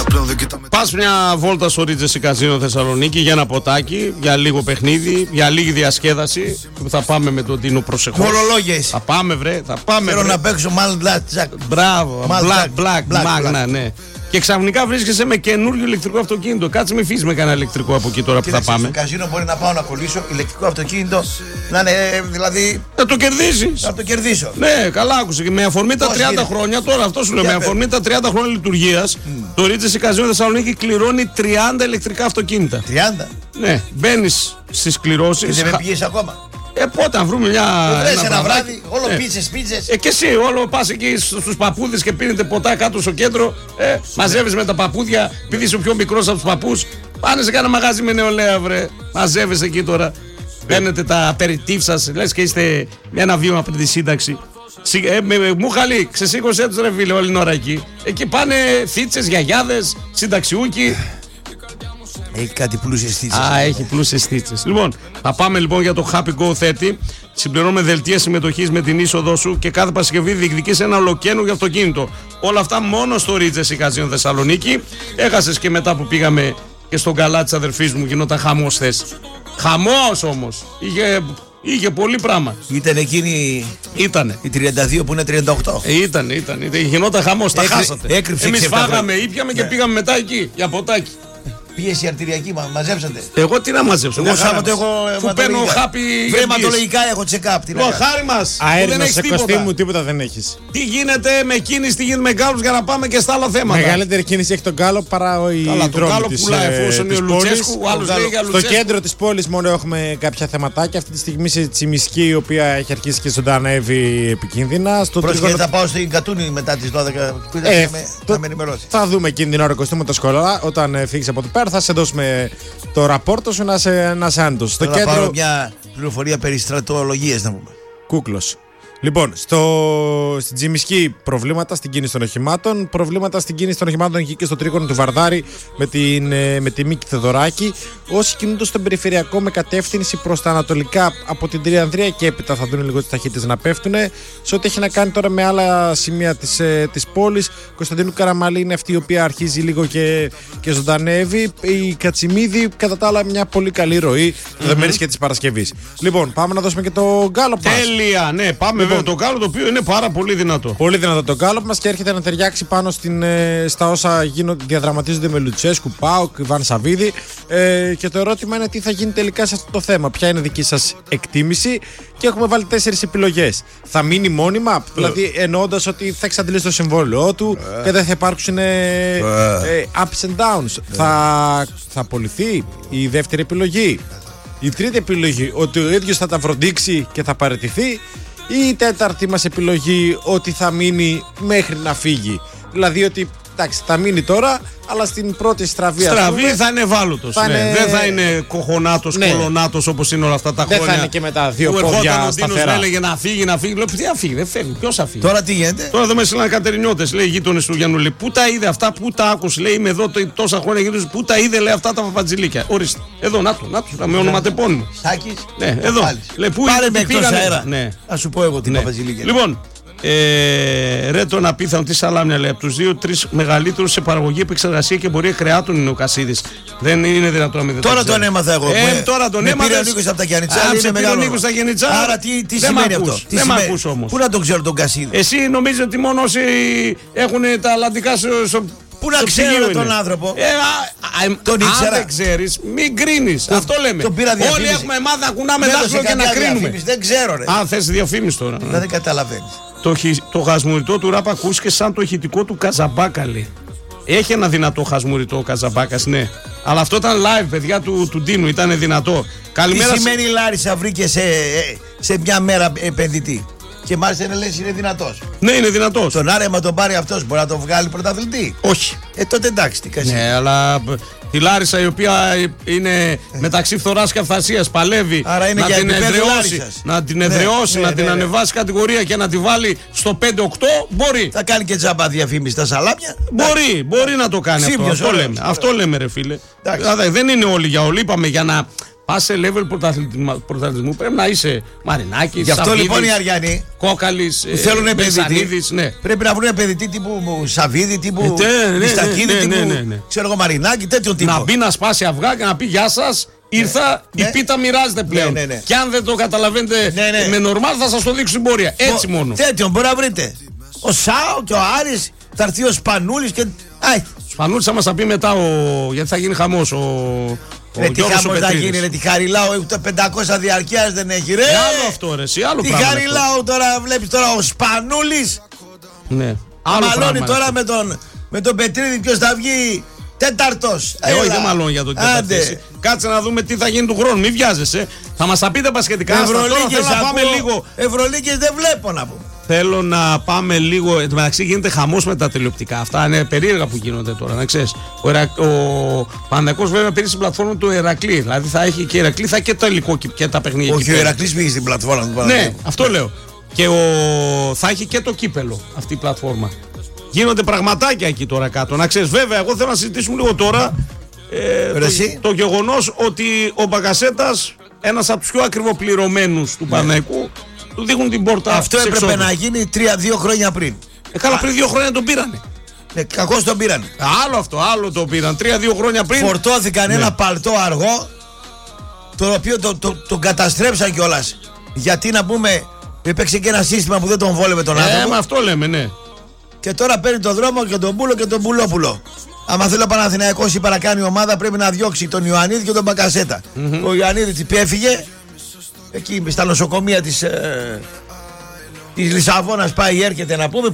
Πας μια βόλτα στο Regency Casino Θεσσαλονίκη για ένα ποτάκι, για λίγο παιχνίδι, για λίγη διασκέδαση. Που θα πάμε με τον Τίνο προσεχώς. Μολολόγια. Θα πάμε, βρε. Θα πάμε. Θέλω να παίξω Black. Μπράβο. Black Magna, ναι. Και ξαφνικά βρίσκεσαι με καινούριο ηλεκτρικό αυτοκίνητο. Κάτσε με φύγει με κανένα ηλεκτρικό από εκεί τώρα που θα πάμε. Στο καζίνο μπορεί να πάω να κολλήσω ηλεκτρικό αυτοκίνητο, να είναι δηλαδή. Να το κερδίσει. Να το κερδίσω. Ναι, καλά άκουσε. Και με αφορμή τα 30 χρόνια, τώρα αυτό σου λέω, με αφορμή τα 30 χρόνια λειτουργία, το Regency Casino Θεσσαλονίκη κληρώνει 30 ηλεκτρικά αυτοκίνητα. 30? Ναι, μπαίνει στι κληρώσεις. Και δεν με πηγαίνει ακόμα. Πότε να βρούμε μια. Ένα βράδυ, όλο πίτσες. Και εσύ, όλο πας εκεί στους παππούδες και πίνετε ποτά κάτω στο κέντρο. Μαζεύεις με τα παππούδια, επειδή είσαι ο πιο μικρός από τους παππούς. Πάνε σε κάνα μαγάζι με νεολαία, βρε. Μαζεύεις εκεί τώρα. Παίρνετε τα απεριτίφ σας, λες και είστε ένα βήμα πριν τη σύνταξη. Μου χαλί, ξεσήκωσέ τους ρε φίλε όλη την ώρα εκεί. Εκεί πάνε θίτσες, γιαγιάδες, συνταξιούκοι. Έχει κάτι πλούσιες θίτσες. Έχει πλούσιες θίτσες. Λοιπόν, θα πάμε λοιπόν για το Happy Go 30. Συμπληρώνουμε δελτία συμμετοχής με την είσοδό σου και κάθε Παρασκευή διεκδικείς ένα ολοκαίνουργιο αυτοκίνητο. Όλα αυτά μόνο στο Regency Casino Θεσσαλονίκη. Έχασες και μετά που πήγαμε και στον καλά της αδερφής μου, γινόταν χαμός θες. Χαμός όμως. Είχε πολύ πράγμα. Ήταν εκείνη. Ήτανε. Η 32 που είναι 38. Ήτανε. Γινόταν χαμός. Τα χάσατε. Εμείς φάγαμε, ήπιαμε και πήγαμε μετά εκεί για ποτάκι. Πίεση αρτηριακή, μαζέψατε. Εγώ τι να μαζέψω. Εγώ Σάββατο έχω. Που παίρνω χάπι. Βρεματολογικά έχω check-up. Χάρη μας. Αέρινο σε κοστίμου, τίποτα δεν έχεις. Τι γίνεται με κίνηση, τι γίνεται με γκάλωπς για να πάμε και στα άλλα θέματα. Μεγαλύτερη κίνηση έχει τον γκάλωπ παρά η δρόμη της πόλης. Στο κέντρο της πόλης μόνο έχουμε κάποια θεματάκια. Αυτή τη στιγμή σε Τσιμισκή, η οποία έχει αρχίσει και ζωντανεύει επικίνδυνα. Πρόσεχε, θα πάω στην Κατούνη μετά τις 12. Θα με ενημερώσει. Θα δούμε εκείνη την ώρα κοστίμου τα σχολεία όταν φύγεις από το πέρα. Θα σε δώσουμε το ραπόρτο σου να σε άντως. Στο κέντρο. Πάρω μια πληροφορία περί στρατολογίας να πούμε. Κούκλος. Λοιπόν, στην Τσιμισκή προβλήματα στην κίνηση των οχημάτων. Προβλήματα στην κίνηση των οχημάτων εκεί και στο τρίγωνο του Βαρδάρη με τη Μίκη Θεοδωράκη. Όσοι κινούνται στον περιφερειακό με κατεύθυνση προς τα ανατολικά από την Τριανδρία και έπειτα θα δουν λίγο τις ταχύτητες να πέφτουν. Σε ό,τι έχει να κάνει τώρα με άλλα σημεία της πόλης, Κωνσταντίνου Καραμαλή είναι αυτή η οποία αρχίζει λίγο και ζωντανεύει. Η Κατσιμίδη, κατά τα άλλα, μια πολύ καλή ροή δεδομένης και της Παρασκευής. Λοιπόν, πάμε να δώσουμε και το γκάλωπ μας. Τέλεια, ναι, πάμε. Λοιπόν, το γκάλωπ το οποίο είναι πάρα πολύ δυνατό. Πολύ δυνατό το γκάλωπ μας και έρχεται να ταιριάξει πάνω στα όσα διαδραματίζονται με Λουτσέσκου, Πάοκ, Ιβάν Σαββίδη. Και το ερώτημα είναι τι θα γίνει τελικά σε αυτό το θέμα. Ποια είναι δική σας εκτίμηση. Και έχουμε βάλει 4 επιλογές. Θα μείνει μόνιμα, δηλαδή εννοώντας ότι θα εξαντλήσει το συμβόλαιό του και δεν θα υπάρξουν ups and downs. Θα απολυθεί η δεύτερη επιλογή. Η τρίτη επιλογή, ότι ο ίδιος θα τα βροντίξει και θα παραιτηθεί. Ή η τέταρτη μας επιλογή, ότι θα μείνει μέχρι να φύγει. Δηλαδή ότι εντάξει, θα μείνει τώρα, αλλά στην πρώτη στραβή θα είναι ευάλωτος. Δεν θα είναι κοχονάτος, κολονάτος όπως είναι όλα αυτά τα χρόνια. Δεν θα είναι και με τα δύο πόδια σταθερά. Έλεγε να φύγει. Λέω τι θα φύγει, δεν φεύγει. Ποιος θα φύγει. Τώρα τι γίνεται. Τώρα εδώ με στείλανε κατερινιώτες, λέει γείτονες του Γιαννούλη. Πού τα είδε αυτά, πού τα άκουσε. Λέει είμαι εδώ τόσα χρόνια γείτονες, πού τα είδε, λέει αυτά τα παπατζηλίκια. Ορίστε. Εδώ, να του, με ονοματεπώνυμο. Σάκης. Ναι, εδώ. Πάρε με εκτός αέρα. Α σου πω εγώ την παπατζηλίκια. Λοιπόν. Ρε τον απίθανο, τι σαλάμια λέει. Από τους 2-3 μεγαλύτερους σε παραγωγή, επεξεργασία και εμπορία κρεάτων είναι ο Κασίδης. Δεν είναι δυνατόν να μην δεν τώρα τον έμαθα εγώ. Τώρα τον έμαθα. Πήρε ο Νίκος από τα Γιάννητσά. Άρα τι σημαίνει αυτό. Δεν μ' ακούς όμως. Πού να τον ξέρω τον Κασίδη. Εσύ νομίζεις ότι μόνο όσοι έχουν τα αλλαντικά στο. Πού να ξέρω τον άνθρωπο. Τον ήξερα. Αν δεν ξέρεις, μην κρίνεις. Αυτό λέμε. Όλοι έχουμε μάθει να κουνάμε δάχτυλο και να κρίνουμε. Δεν ξέρω, ρε. Αν θες διαφήμιση τώρα. Δεν καταλαβαίνεις. Το χασμουριτό του ραπ ακούστηκε σαν το ηχητικό του Καζαμπάκα, λέει. Έχει ένα δυνατό χασμουριτό ο Καζαμπάκας, ναι. Αλλά αυτό ήταν live, παιδιά του Ντίνου, ήταν δυνατό. Καλημέρα. Τι σημαίνει η Λάρισα βρήκε σε μια μέρα επενδυτή. Και μάλιστα είναι λες είναι δυνατός. Ναι, είναι δυνατός. Τον άρεμα τον πάρει αυτός, μπορεί να τον βγάλει πρωταθλητή. Όχι. Τότε εντάξει, τι κάνει. Ναι, αλλά τη Λάρισα η οποία είναι μεταξύ φθοράς και αυθασίας, παλεύει να την εδραιώσει, να την ανεβάσει κατηγορία και να τη βάλει στο 5-8, μπορεί. Θα κάνει και τζάμπα διαφήμιση στα σαλάμια. Μπορεί να το κάνει αυτό. Αυτό λέμε ρε φίλε. Δεν είναι όλοι για όλοι. Είπαμε για να πας σε level πρωταθλητισμού πρέπει να είσαι Μαρινάκης, Γι' αυτό Σαββίδης, λοιπόν οι Αριανοί Κόκαλης, που θέλουν επενδυτή, Μπεσανίδης, ναι. πρέπει να βρουν επενδυτή τύπου Σαββίδη, τύπου ναι, Μιστακίδη, ναι, τύπου ναι. ξέρω εγώ Μαρινάκη, τέτοιον τύπο. Να μπει να σπάσει αυγά και να πει γεια σας, ήρθα, η πίτα μοιράζεται πλέον. Ναι. Και αν δεν το καταλαβαίνετε με νορμάλ θα σας το δείξω στην πορεία. Έτσι μόνο. Τέτοιον μπορεί να βρείτε. Ο Σάο και ο Άρης, θα έρθει ο Σπανούλης και. Σπανούλης θα μας τα πει μετά, γιατί θα γίνει χαμός Τι χαμός θα γίνει, ρε, τη Χαριλάου, ούτε 500 διαρκείας δεν έχει, ρε. Άλλο αυτό, ρε, εσύ, άλλο τη πράγμα. Τη Χαριλάου τώρα, βλέπεις τώρα ο Σπανούλης. Ναι. Μαλώνει τώρα με τον Πετρίδη, ποιος θα βγει τέταρτος. Όχι, δεν μαλώνει για τον τέταρτος. Κάτσε να δούμε τι θα γίνει του χρόνου, μην βιάζεσαι. Θα μας τα πείτε πασχετικά. Ευρωλίγκες να πάμε λίγο. Ευρωλίγκες δεν βλέπω να πούμε. Θέλω να πάμε λίγο. Εν τω μεταξύ γίνεται χαμός με τα τηλεοπτικά. Αυτά είναι περίεργα που γίνονται τώρα, να ξέρεις. Ο Παναθηναϊκός βέβαια πήρε στην πλατφόρμα του Ηρακλή. Δηλαδή θα έχει και Ηρακλή, θα έχει και το υλικό και τα παιχνίδια. Όχι, ο Ηρακλής πήγε στην πλατφόρμα του Παναθηναϊκού. Ναι, αυτό λέω. Και θα έχει και το κύπελο αυτή η πλατφόρμα. Γίνονται πραγματάκια εκεί τώρα κάτω. Να ξέρεις, βέβαια, εγώ θέλω να συζητήσουμε λίγο τώρα το γεγονός ότι ο Μπακασέτας, ένας από τους πιο ακριβοπληρωμένους του Παναθηναϊκού, του δείχνουν την πόρτα. Αυτό έπρεπε να γίνει 3-2 χρόνια πριν. Καλά, πριν 2 χρόνια τον πήρανε. Κακώς τον πήρανε. Άλλο αυτό, άλλο το πήραν. 3-2 χρόνια πριν. Φορτώθηκαν ένα παλτό αργό, το οποίο τον καταστρέψαν κιόλας. Γιατί να πούμε, έπαιξε και ένα σύστημα που δεν τον βόλευε τον άνθρωπο. Με αυτό λέμε, ναι. Και τώρα παίρνει τον δρόμο και τον Πούλο και τον Πουλόπουλο. Άμα θέλει ο Παναθηναϊκός ή παρακάνει ομάδα, πρέπει να διώξει τον Ιωαννίδη και τον Μπακασέτα. Ο Ιωαννίδης έφυγε εκεί στα νοσοκομεία της Λισαβόνας, πάει έρχεται να πούμε.